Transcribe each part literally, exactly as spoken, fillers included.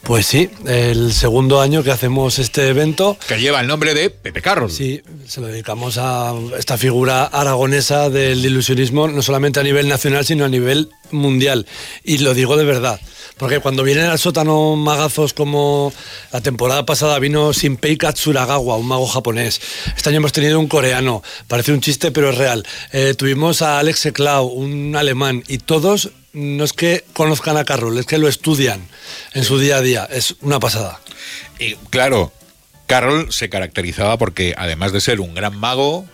Pues sí, el segundo año que hacemos este evento. Que lleva el nombre de Pepe Carroll. Sí, se lo dedicamos a esta figura aragonesa del ilusionismo, no solamente a nivel nacional, sino a nivel mundial. Y lo digo de verdad, porque cuando vienen al sótano magazos como la temporada pasada vino Shinpei Katsuragawa, un mago japonés. Este año hemos tenido un coreano, parece un chiste pero es real. Eh, tuvimos a Alex Eklau, un alemán, y todos no es que conozcan a Carroll, es que lo estudian en su día a día. Es una pasada. Y claro, Carroll se caracterizaba porque, además de ser un gran mago,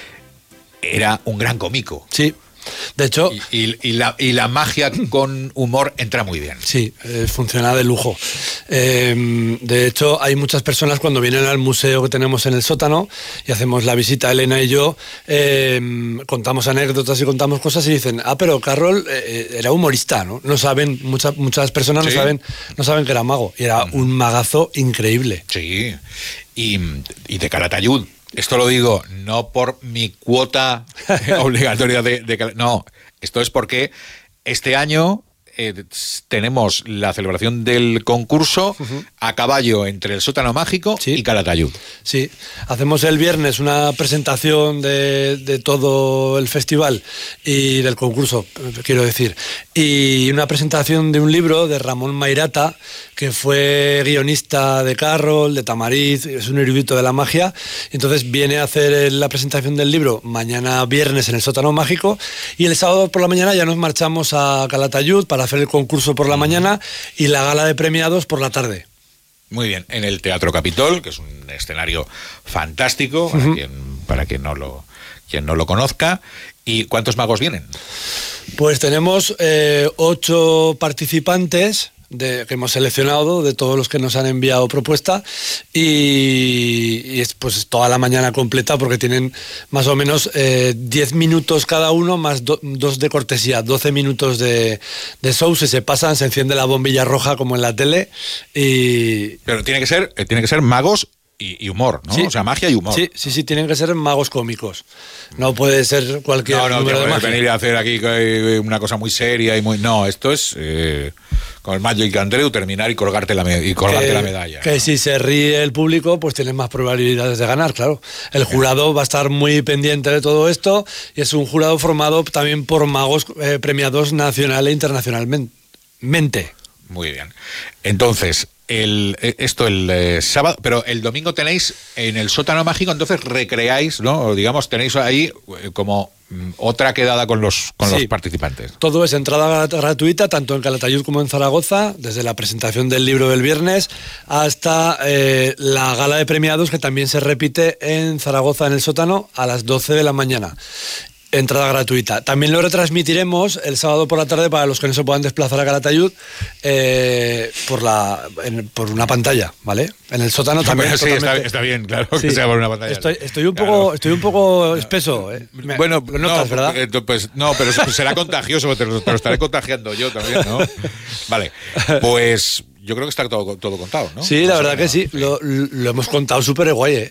era un gran cómico. Sí. De hecho... Y, y, y, la, y la magia con humor entra muy bien. Sí, eh, funciona de lujo. Eh, de hecho, hay muchas personas cuando vienen al museo que tenemos en el sótano y hacemos la visita, Elena y yo, eh, contamos anécdotas y contamos cosas y dicen, ah, pero Carroll eh, era humorista, ¿no? No saben, muchas, muchas personas sí. no saben, no saben que era mago. Y era un magazo increíble. Sí, y, y de Calatayud. Esto lo digo no por mi cuota obligatoria de, de... No, esto es porque este año eh, tenemos la celebración del concurso uh-huh. a caballo entre el Sótano Mágico sí. y Calatayud. Sí, hacemos el viernes una presentación de, de todo el festival y del concurso, quiero decir, y una presentación de un libro de Ramón Mairata, que fue guionista de Carroll, de Tamariz, es un erudito de la magia. Entonces viene a hacer la presentación del libro mañana viernes en el Sótano Mágico y el sábado por la mañana ya nos marchamos a Calatayud para hacer el concurso por la mañana y la gala de premiados por la tarde. Muy bien, en el Teatro Capitol, que es un escenario fantástico para, uh-huh. quien, para quien, no lo, quien no lo conozca. ¿Y cuántos magos vienen? Pues tenemos eh, ocho participantes de, que hemos seleccionado de todos los que nos han enviado propuesta y, y es pues toda la mañana completa porque tienen más o menos eh, diez minutos cada uno más do, dos de cortesía, doce minutos de, de show. Si se pasan se enciende la bombilla roja como en la tele y... Pero tiene que ser, tiene que ser magos Y, y humor, ¿no? Sí. O sea, magia y humor. Sí, sí, sí, tienen que ser magos cómicos. No puede ser cualquier no, no, número de magia. Venir a hacer aquí una cosa muy seria y muy... No, esto es eh, con el Magic Andreu terminar y colgarte la, me... y colgarte que, la medalla. Que ¿no? Si se ríe el público, pues tienes más probabilidades de ganar, claro. El jurado va a estar muy pendiente de todo esto y es un jurado formado también por magos eh, premiados nacional e internacionalmente. Muy bien. Entonces... El, esto el eh, sábado, pero el domingo tenéis en el Sótano Mágico, entonces recreáis, ¿no? Digamos, tenéis ahí eh, como mm, otra quedada con los con sí, los participantes. Todo es entrada gratuita, tanto en Calatayud como en Zaragoza, desde la presentación del libro del viernes hasta eh, la gala de premiados, que también se repite en Zaragoza, en el Sótano, a las doce de la mañana. Entrada gratuita. También lo retransmitiremos el sábado por la tarde para los que no se puedan desplazar a Calatayud eh, por la en, por una pantalla, ¿vale? En el sótano también. Sí, está, está bien, claro, sí. Que sea por una pantalla. Estoy, estoy un poco, claro. estoy un poco espeso. ¿eh? Me, bueno, lo notas, no, ¿verdad? Eh, pues no, pero será contagioso, te lo, te lo estaré contagiando yo también, ¿no? Vale, pues yo creo que está todo, todo contado, ¿no? Sí, la verdad no, que sí. sí. Lo, lo hemos contado súper guay, ¿eh?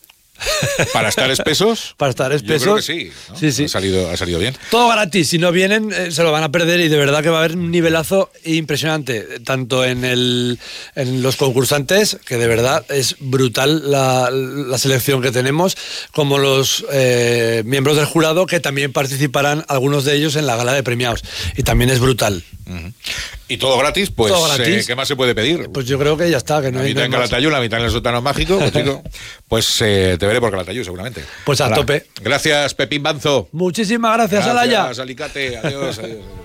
¿Para estar espesos? Para estar espesos. Yo creo que sí, ¿no? Sí, sí. Ha salido, ha salido bien. Todo gratis. Si no vienen, eh, se lo van a perder y de verdad que va a haber un nivelazo impresionante. Tanto en, el, en los concursantes, que de verdad es brutal la, la selección que tenemos, como los eh, miembros del jurado, que también participarán, algunos de ellos, en la gala de premiados. Y también es brutal. Uh-huh. Y todo gratis, pues, todo gratis. Eh, ¿Qué más se puede pedir? Pues yo creo que ya está. Que no la mitad en Calatayud, la mitad en el Sótano Mágico. Pues, chico, pues eh, te veré por Calatayud, seguramente. Pues a Hola. Tope. Gracias, Pepín Banzo. Muchísimas gracias, gracias Alaya. Gracias, Alicate. Adiós, adiós.